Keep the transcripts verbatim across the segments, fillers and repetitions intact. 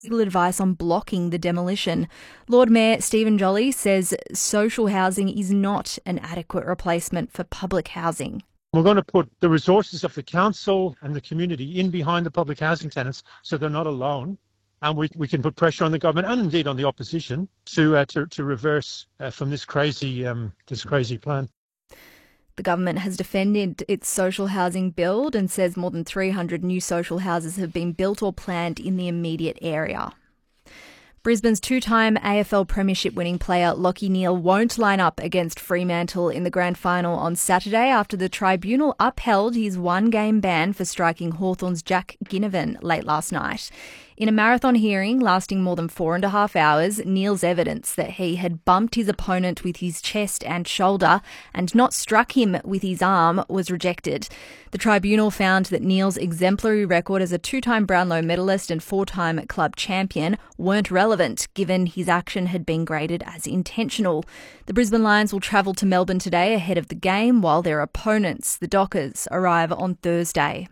legal advice on blocking the demolition. Lord Mayor Stephen Jolly says social housing is not an adequate replacement for public housing. We're going to put the resources of the council and the community in behind the public housing tenants so they're not alone. And we we can put pressure on the government and indeed on the opposition to uh, to, to reverse uh, from this crazy um, this crazy plan. The government has defended its social housing build and says more than three hundred new social houses have been built or planned in the immediate area. Brisbane's two-time A F L Premiership winning player Lachie Neale won't line up against Fremantle in the grand final on Saturday after the tribunal upheld his one-game ban for striking Hawthorn's Jack Ginnivan late last night. In a marathon hearing lasting more than four and a half hours, Neale's evidence that he had bumped his opponent with his chest and shoulder and not struck him with his arm was rejected. The tribunal found that Neale's exemplary record as a two-time Brownlow medalist and four-time club champion weren't relevant, given his action had been graded as intentional. The Brisbane Lions will travel to Melbourne today ahead of the game, while their opponents, the Dockers, arrive on Thursday.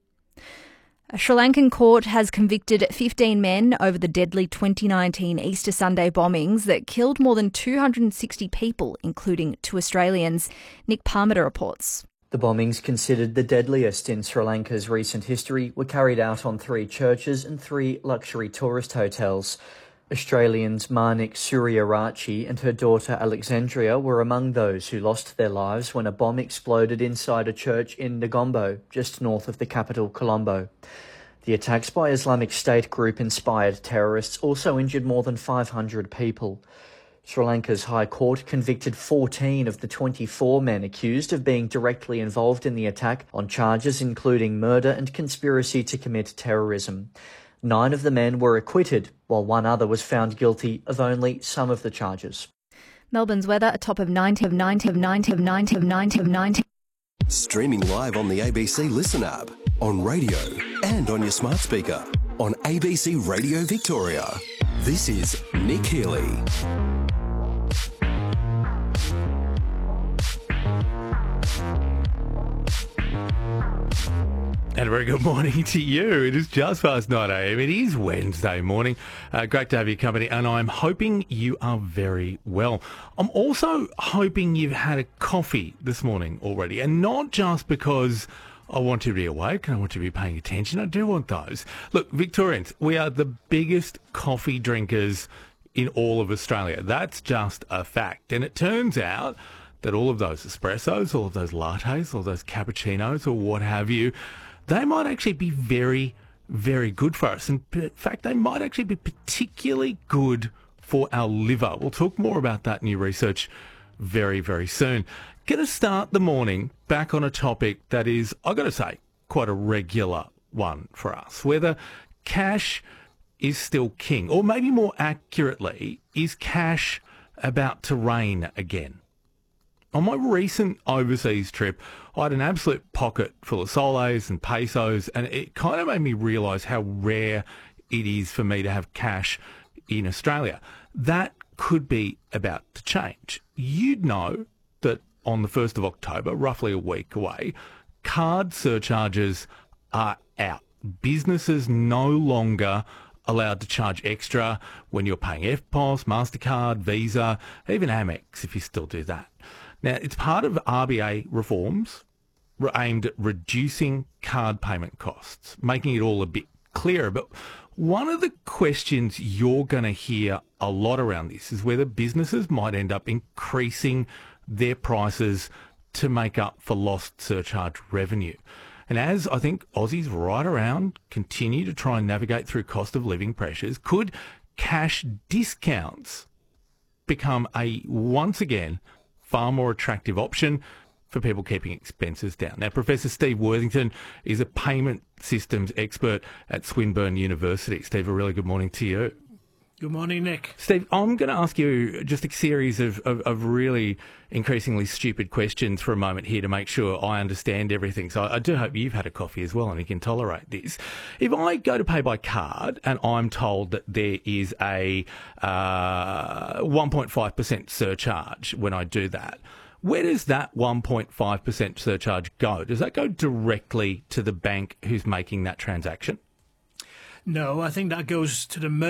A Sri Lankan court has convicted fifteen men over the deadly twenty nineteen Easter Sunday bombings that killed more than two hundred sixty people, including two Australians. Nick Parmiter reports. The bombings, considered the deadliest in Sri Lanka's recent history, were carried out on three churches and three luxury tourist hotels. Australians Manik Suryarachi and her daughter Alexandria were among those who lost their lives when a bomb exploded inside a church in Negombo, just north of the capital Colombo. The attacks by Islamic State group-inspired terrorists also injured more than five hundred people. Sri Lanka's High Court convicted fourteen of the twenty-four men accused of being directly involved in the attack on charges including murder and conspiracy to commit terrorism. Nine of the men were acquitted, while one other was found guilty of only some of the charges. Melbourne's weather, a top of ninety, of ninety, of ninety, of ninety, of ninety, of ninety. Streaming live on the A B C Listen app, on radio and on your smart speaker, on A B C Radio Victoria. This is Nick Healy. And a very good morning to you. It is just past nine a.m. It is Wednesday morning. Uh, great to have your company, and I'm hoping you are very well. I'm also hoping you've had a coffee this morning already, and not just because I want you to be awake and I want you to be paying attention. I do want those. Look, Victorians, we are the biggest coffee drinkers in all of Australia. That's just a fact. And it turns out that all of those espressos, all of those lattes, all those cappuccinos or what have you, they might actually be very, very good for us. And in fact, they might actually be particularly good for our liver. We'll talk more about that new research very, very soon. Going to start the morning back on a topic that is, I've got to say, quite a regular one for us. Whether cash is still king, or maybe more accurately, is cash about to reign again? On my recent overseas trip, I had an absolute pocket full of soles and pesos, and it kind of made me realise how rare it is for me to have cash in Australia. That could be about to change. You'd know that on the first of October, roughly a week away, card surcharges are out. Businesses no longer allowed to charge extra when you're paying F P O S, MasterCard, Visa, even Amex if you still do that. Now, it's part of R B A reforms aimed at reducing card payment costs, making it all a bit clearer. But one of the questions you're going to hear a lot around this is whether businesses might end up increasing their prices to make up for lost surcharge revenue. And as I think Aussies right around continue to try and navigate through cost of living pressures, could cash discounts become a, once again, far more attractive option for people keeping expenses down? Now, Professor Steve Worthington is a payment systems expert at Swinburne University. Steve, a really good morning to you. Good morning, Nick. Steve, I'm going to ask you just a series of, of, of really increasingly stupid questions for a moment here to make sure I understand everything. So I do hope you've had a coffee as well and you can tolerate this. If I go to pay by card and I'm told that there is a uh, one point five percent surcharge when I do that, where does that one point five percent surcharge go? Does that go directly to the bank who's making that transaction? No, I think that goes to the